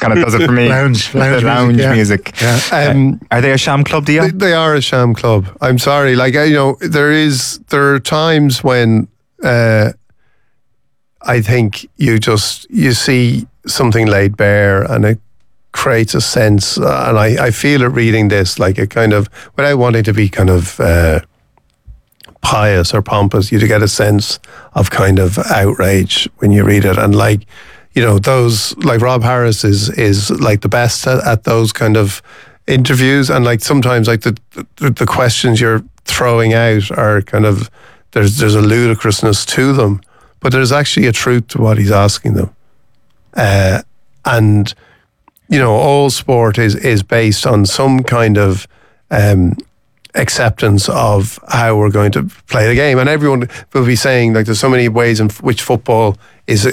kind of does it for me. Lounge music. Yeah. Are they a sham club, Dion? They are a sham club. I'm sorry. Like, there are times when I think you see something laid bare and it creates a sense, and I feel it reading this, like a kind of, without wanting to be kind of pious or pompous, you get a sense of kind of outrage when you read it. And like, those, like Rob Harris is like the best at those kind of interviews, and like sometimes like the questions you're throwing out are kind of, there's a ludicrousness to them, but there's actually a truth to what he's asking them. And all sport is based on some kind of acceptance of how we're going to play the game, and everyone will be saying, like, there's so many ways in which football is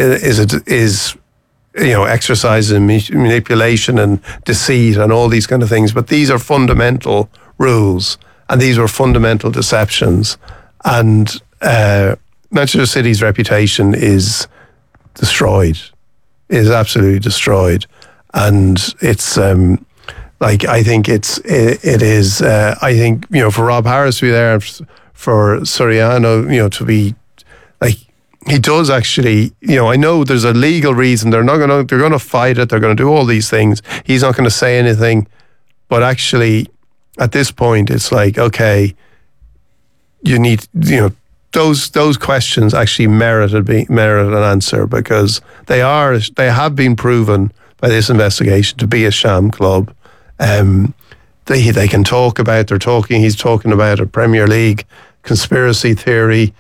exercises in manipulation and deceit and all these kind of things, but these are fundamental rules and these were fundamental deceptions, and Manchester City's reputation is destroyed, is absolutely destroyed, and it's I think it is. I think for Rob Harris to be there, for Soriano, to be like, he does actually. I know there's a legal reason they're going to fight it. They're going to do all these things. He's not going to say anything, but actually, at this point, it's like, okay, you need those questions actually merit an answer, because they have been proven by this investigation to be a sham club. They can talk about, he's talking about a Premier League conspiracy theory,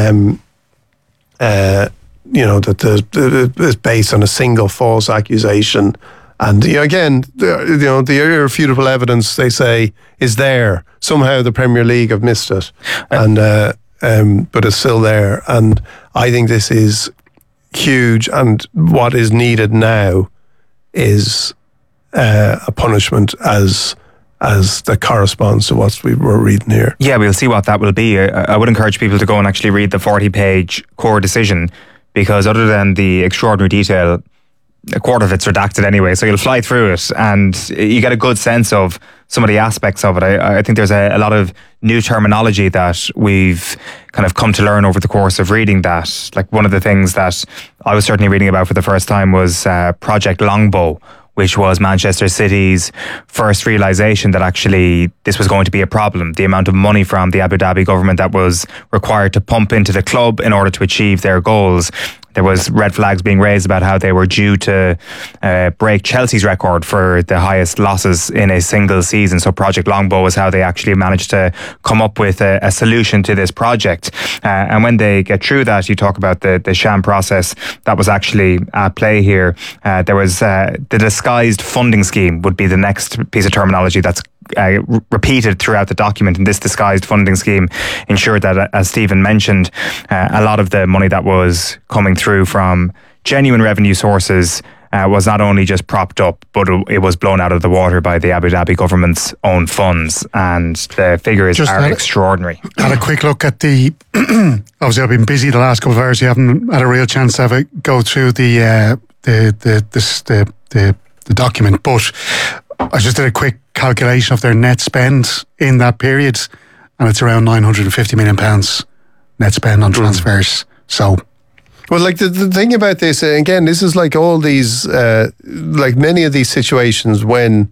that is based on a single false accusation. And again, the irrefutable evidence, they say, is there. Somehow the Premier League have missed it, but it's still there. And I think this is huge. And what is needed now is a punishment as that corresponds to what we were reading here. Yeah, we'll see what that will be. I would encourage people to go and actually read the 40-page core decision, because other than the extraordinary detail, a quarter of it's redacted anyway, so you'll fly through it and you get a good sense of some of the aspects of it. I think there's a lot of new terminology that we've kind of come to learn over the course of reading that. Like, one of the things that I was certainly reading about for the first time was Project Longbow, which was Manchester City's first realisation that actually this was going to be a problem. The amount of money from the Abu Dhabi government that was required to pump into the club in order to achieve their goals. There was red flags being raised about how they were due to break Chelsea's record for the highest losses in a single season. So Project Longbow is how they actually managed to come up with a solution to this project. And when they get through that, you talk about the sham process that was actually at play here. There was the disguised funding scheme would be the next piece of terminology that's repeated throughout the document, and this disguised funding scheme ensured that, as Stephen mentioned, a lot of the money that was coming through from genuine revenue sources was not only just propped up, but it was blown out of the water by the Abu Dhabi government's own funds, and the figures are extraordinary. Had a quick look at the obviously I've been busy the last couple of hours, you haven't had a real chance to have a go through the document, but I just did a quick calculation of their net spend in that period, and it's around £950 million net spend on transfers. So, well, like the thing about this, again, this is like all these, like many of these situations when,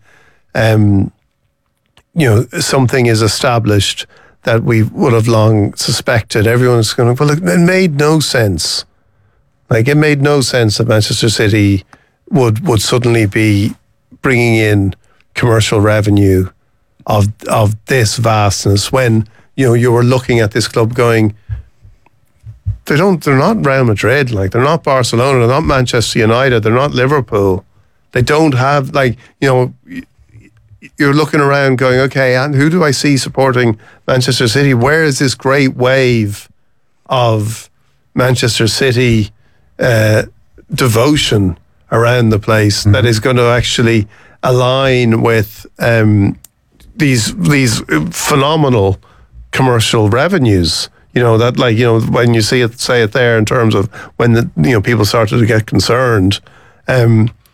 something is established that we would have long suspected. Everyone's going, well, it made no sense. Like, it made no sense that Manchester City would suddenly be bringing in commercial revenue of this vastness when you were looking at this club going, they're not Real Madrid, like, they're not Barcelona, they're not Manchester United, they're not Liverpool. They don't have, like, you're looking around going, okay, and who do I see supporting Manchester City? Where is this great wave of Manchester City devotion around the place that is going to actually align with these phenomenal commercial revenues? That, like, when you say it there in terms of when people started to get concerned,